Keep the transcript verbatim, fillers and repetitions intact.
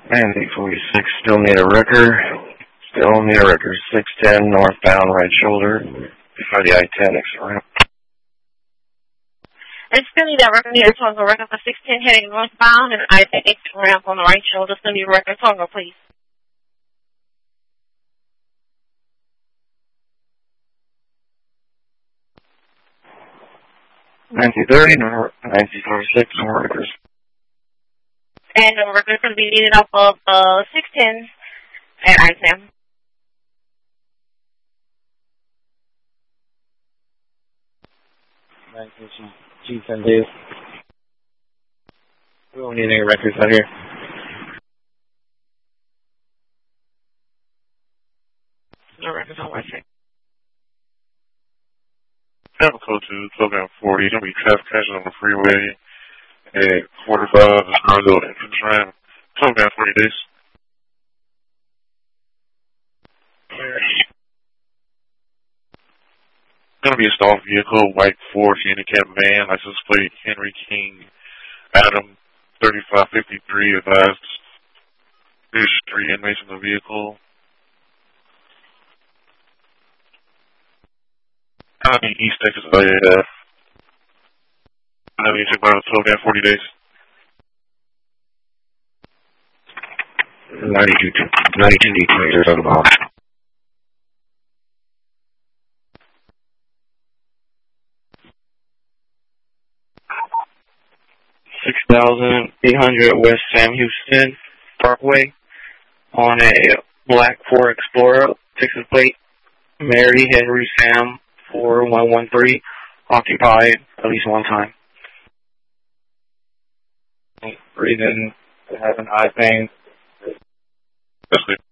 Andy forty-six, still need a wrecker. Still need a wrecker. six ten, northbound, right shoulder, before the I ten exit ramp. I still need that record. Need a Tonga record for six ten heading northbound and I ten exit ramp on the right shoulder. Still need a record. Tonga, please. ninety thirty, ninety forty-six, no wreckers. And the record is going to be needed off of uh, six ten at I ten. nineteen G ten days. We don't need any records out here. No records on my side. Travel code to twelve forty. Going to be traffic crashing on the freeway at forty-five and Harlow entrance ramp. twelve forty days. Going to be a stalled vehicle, white Ford handicap van, license plate Henry King, Adam, thirty-five fifty-three, advised. There's three inmates in the vehicle. County, East Texas, uh, yeah. I mean, took about twelve forty days. ninety-two, ninety-two D twenty-three on the box. six thousand eight hundred West Sam Houston Parkway on a black Ford Explorer, Texas plate, Mary Henry Sam four one one three, occupied at least one time. Reason to have an eye pain. That's good.